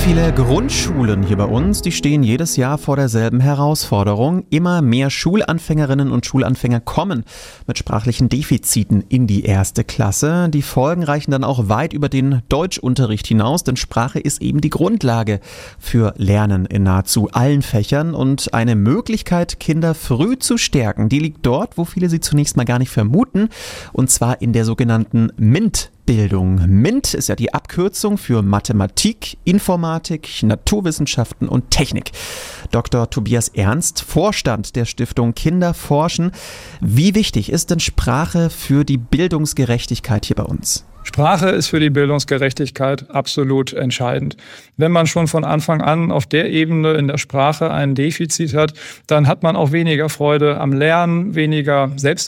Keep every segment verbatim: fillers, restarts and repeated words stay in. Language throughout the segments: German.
Viele Grundschulen hier bei uns, die stehen jedes Jahr vor derselben Herausforderung. Immer mehr Schulanfängerinnen und Schulanfänger kommen mit sprachlichen Defiziten in die erste Klasse. Die Folgen reichen dann auch weit über den Deutschunterricht hinaus, denn Sprache ist eben die Grundlage für Lernen in nahezu allen Fächern. Und eine Möglichkeit, Kinder früh zu stärken, die liegt dort, wo viele sie zunächst mal gar nicht vermuten, und zwar in der sogenannten MINT. Bildung. MINT ist ja die Abkürzung für Mathematik, Informatik, Naturwissenschaften und Technik. Doktor Tobias Ernst, Vorstand der Stiftung Kinder forschen. Wie wichtig ist denn Sprache für die Bildungsgerechtigkeit hier bei uns? Sprache ist für die Bildungsgerechtigkeit absolut entscheidend. Wenn man schon von Anfang an auf der Ebene in der Sprache ein Defizit hat, dann hat man auch weniger Freude am Lernen, weniger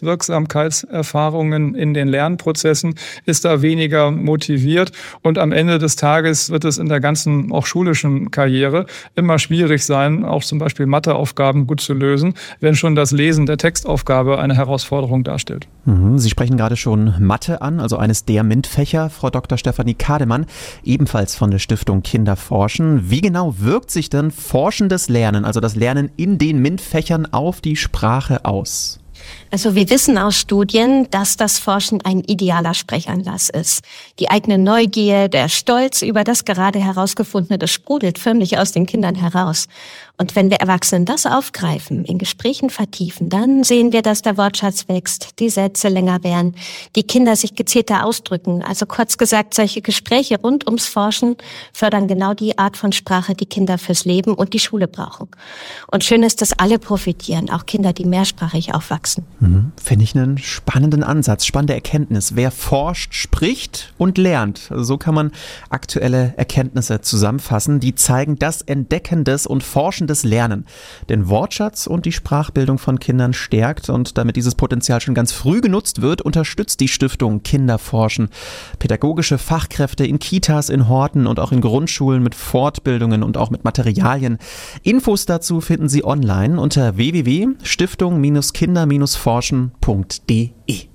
Selbstwirksamkeitserfahrungen in den Lernprozessen, ist da weniger motiviert und am Ende des Tages wird es in der ganzen auch schulischen Karriere immer schwierig sein, auch zum Beispiel Matheaufgaben gut zu lösen, wenn schon das Lesen der Textaufgabe eine Herausforderung darstellt. Sie sprechen gerade schon Mathe an, also eines der MINT-Fächer. Frau Doktor Stefanie Kademann, ebenfalls von der Stiftung Kinder forschen. Wie genau wirkt sich denn forschendes Lernen, also das Lernen in den MINT-Fächern, auf die Sprache aus? Also wir wissen aus Studien, dass das Forschen ein idealer Sprechanlass ist. Die eigene Neugier, der Stolz über das gerade herausgefundene, das sprudelt förmlich aus den Kindern heraus. Und wenn wir Erwachsenen das aufgreifen, in Gesprächen vertiefen, dann sehen wir, dass der Wortschatz wächst, die Sätze länger werden, die Kinder sich gezielter ausdrücken. Also kurz gesagt, solche Gespräche rund ums Forschen fördern genau die Art von Sprache, die Kinder fürs Leben und die Schule brauchen. Und schön ist, dass alle profitieren, auch Kinder, die mehrsprachig aufwachsen. Mhm. Finde ich einen spannenden Ansatz, spannende Erkenntnis. Wer forscht, spricht und lernt. So kann man aktuelle Erkenntnisse zusammenfassen, die zeigen, dass entdeckendes und forschendes Lernen den Wortschatz und die Sprachbildung von Kindern stärkt. Und damit dieses Potenzial schon ganz früh genutzt wird, unterstützt die Stiftung Kinder forschen pädagogische Fachkräfte in Kitas, in Horten und auch in Grundschulen mit Fortbildungen und auch mit Materialien. Infos dazu finden Sie online unter w w w punkt stiftung Bindestrich kinder Bindestrich forschen punkt d e.